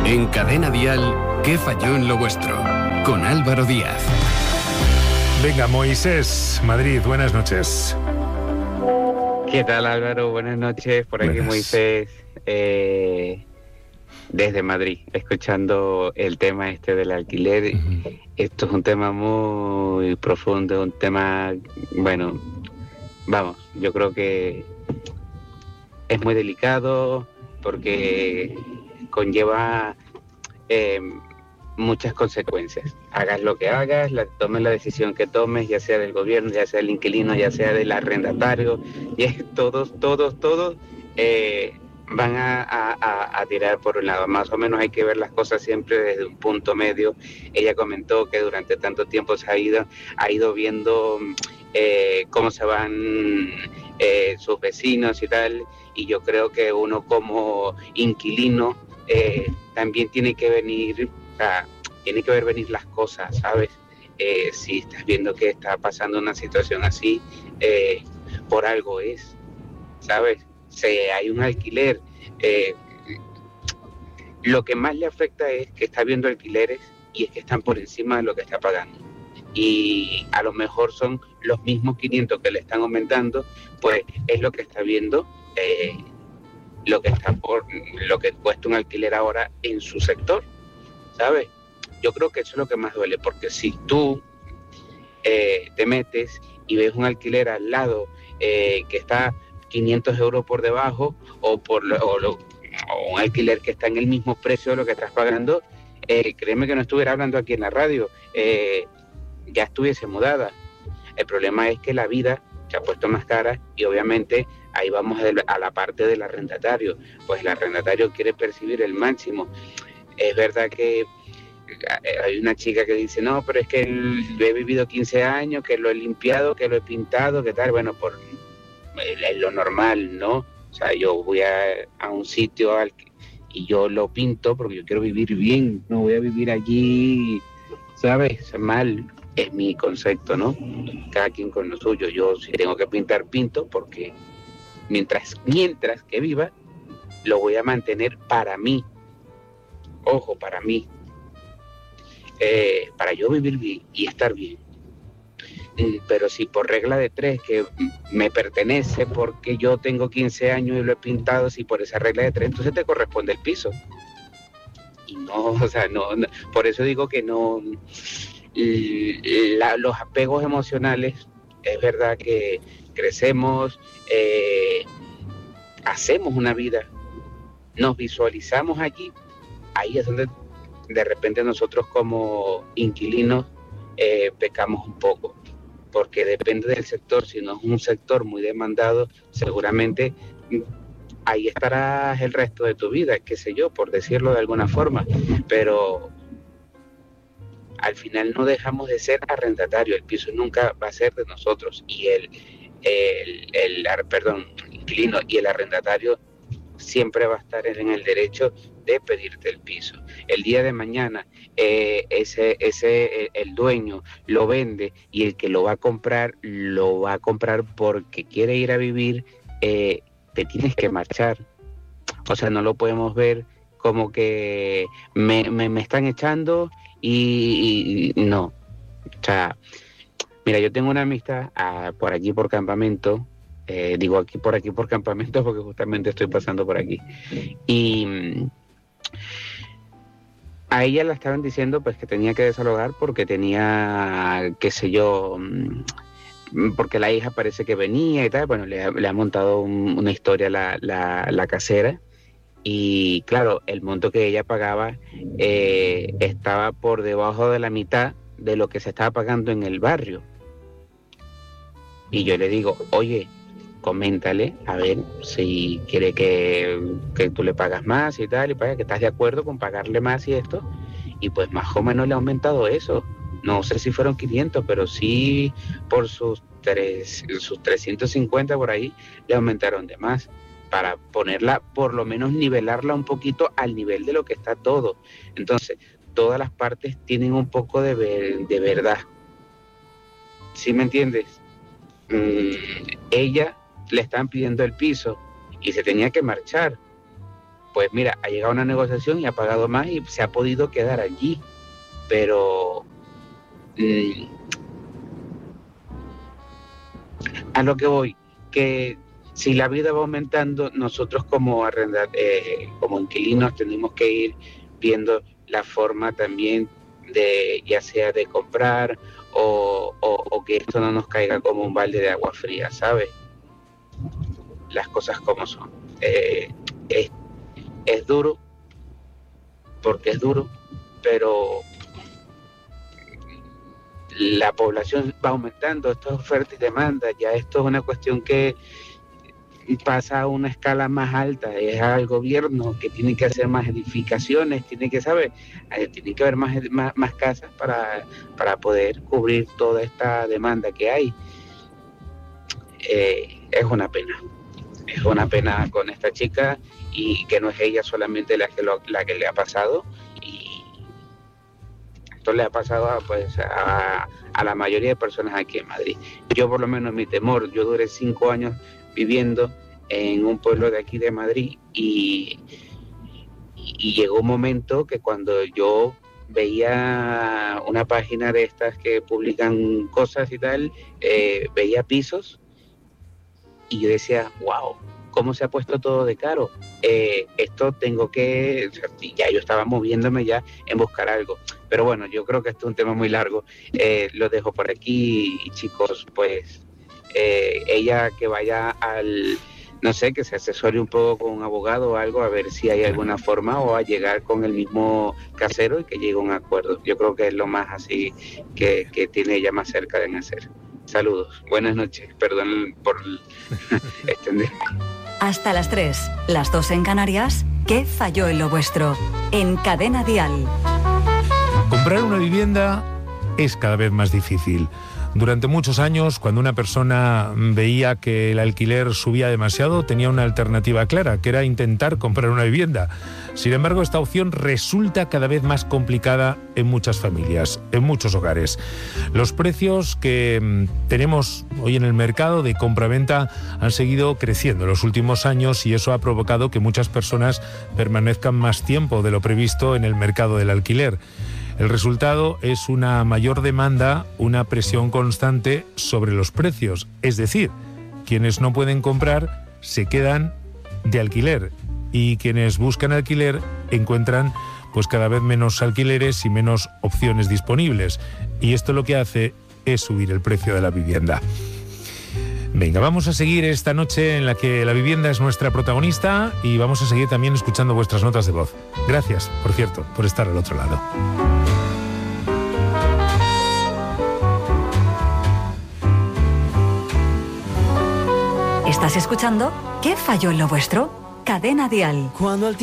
En Cadena Dial, ¿qué falló en lo vuestro? Con Álvaro Díaz. Venga, Moisés, Madrid, buenas noches. ¿Qué tal, Álvaro? Buenas noches, por aquí Moisés, desde Madrid, escuchando el tema este del alquiler. Esto es un tema muy profundo, un tema, bueno, vamos, yo creo que es muy delicado porque conlleva muchas consecuencias. Hagas lo que hagas, tomes la decisión que tomes, ya sea del gobierno, ya sea del inquilino, ya sea del arrendatario, y todos van a tirar por un lado. Más o menos hay que ver las cosas siempre desde un punto medio. Ella comentó que durante tanto tiempo se ha ido viendo cómo se van sus vecinos y tal, y yo creo que uno como inquilino también tiene que ver venir las cosas, ¿sabes? Si estás viendo que está pasando una situación así, por algo es, ¿sabes? Si hay un alquiler, lo que más le afecta es que está viendo alquileres y es que están por encima de lo que está pagando. Y a lo mejor son los mismos 500 que le están aumentando, pues es lo que está viendo, lo que cuesta un alquiler ahora en su sector, ¿sabes? Yo creo que eso es lo que más duele, porque si tú te metes y ves un alquiler al lado que está 500 euros por debajo o un alquiler que está en el mismo precio de lo que estás pagando, créeme que no estuviera hablando aquí en la radio, ya estuviese mudada. El problema es que la vida se ha puesto más cara y obviamente ahí vamos a la parte del arrendatario. Pues el arrendatario quiere percibir el máximo. Es verdad que hay una chica que dice, no, pero es que lo he vivido 15 años, que lo he limpiado, que lo he pintado, que tal. Bueno, es lo normal, ¿no? O sea, yo voy a un sitio y yo lo pinto porque yo quiero vivir bien, no voy a vivir allí, ¿sabes? Mal, es mi concepto, ¿no? Cada quien con lo suyo. Yo si tengo que pintar, pinto, porque mientras que viva, lo voy a mantener para mí. Ojo, para mí. Para yo vivir bien y estar bien. Pero si por regla de 3 que me pertenece porque yo tengo 15 años y lo he pintado, si por esa regla de 3, entonces te corresponde el piso. Y no, o sea, no, por eso digo que no, los apegos emocionales, es verdad que crecemos, hacemos una vida, nos visualizamos allí, ahí es donde de repente nosotros como inquilinos pecamos un poco, porque depende del sector. Si no es un sector muy demandado, seguramente ahí estarás el resto de tu vida, qué sé yo, por decirlo de alguna forma, pero al final no dejamos de ser arrendatario, el piso nunca va a ser de nosotros, y el inquilino y el arrendatario siempre va a estar en el derecho de pedirte el piso. El día de mañana el dueño lo vende y el que lo va a comprar porque quiere ir a vivir, te tienes que marchar. O sea, no lo podemos ver como que me están echando y no. O sea, mira, yo tengo una amistad por aquí por campamento. Digo aquí por campamento porque justamente estoy pasando por aquí. Y a ella la estaban diciendo pues que tenía que desalojar porque tenía, qué sé yo, porque la hija parece que venía y tal. Bueno, le ha montado una historia la casera. Y claro, el monto que ella pagaba estaba por debajo de la mitad de lo que se estaba pagando en el barrio. Y yo le digo, oye, coméntale, a ver si quiere que tú le pagas más y tal, y para que estás de acuerdo con pagarle más y esto. Y pues más o menos le ha aumentado eso. No sé si fueron 500, pero sí por sus 350 por ahí le aumentaron de más, para ponerla, por lo menos nivelarla un poquito al nivel de lo que está todo. Entonces, todas las partes tienen un poco de verdad. ¿Sí me entiendes? Ella le estaban pidiendo el piso y se tenía que marchar. pues mira, ha llegado a una negociación y ha pagado más y se ha podido quedar allí. Pero a lo que voy, que si la vida va aumentando, nosotros como como inquilinos tenemos que ir viendo la forma también de, ya sea de comprar o que esto no nos caiga como un balde de agua fría, ¿sabes? Las cosas como son. Es duro, porque es duro, pero la población va aumentando, esto es oferta y demanda, ya esto es una cuestión que pasa a una escala más alta, es al gobierno que tiene que hacer más edificaciones, tiene que haber más casas para poder cubrir toda esta demanda que hay. Es una pena con esta chica, y que no es ella solamente la que le ha pasado, y esto le ha pasado a la mayoría de personas aquí en Madrid. Yo, por lo menos, mi temor, yo duré 5 años viviendo en un pueblo de aquí de Madrid, y llegó un momento que cuando yo veía una página de estas que publican cosas y tal, veía pisos y yo decía, wow, ¿cómo se ha puesto todo de caro? Esto tengo que... O sea, ya yo estaba moviéndome ya en buscar algo. Pero bueno, yo creo que esto es un tema muy largo. Lo dejo por aquí, y chicos, pues ella que vaya no sé, que se asesore un poco con un abogado o algo, a ver si hay alguna forma, o a llegar con el mismo casero y que llegue a un acuerdo. Yo creo que es lo más así que tiene ella más cerca de nacer. Saludos, buenas noches, perdón por extender. Hasta las 3, las 2 en Canarias. ¿Qué falló en lo vuestro? En Cadena Dial. Comprar una vivienda es cada vez más difícil. Durante muchos años, cuando una persona veía que el alquiler subía demasiado, tenía una alternativa clara, que era intentar comprar una vivienda. Sin embargo, esta opción resulta cada vez más complicada en muchas familias, en muchos hogares. Los precios que tenemos hoy en el mercado de compra-venta han seguido creciendo en los últimos años, y eso ha provocado que muchas personas permanezcan más tiempo de lo previsto en el mercado del alquiler. El resultado es una mayor demanda, una presión constante sobre los precios. Es decir, quienes no pueden comprar se quedan de alquiler, y quienes buscan alquiler encuentran pues cada vez menos alquileres y menos opciones disponibles. Y esto lo que hace es subir el precio de la vivienda. Venga, vamos a seguir esta noche en la que la vivienda es nuestra protagonista, y vamos a seguir también escuchando vuestras notas de voz. Gracias, por cierto, por estar al otro lado. ¿Estás escuchando? ¿Qué falló en lo vuestro? Cadena Dial.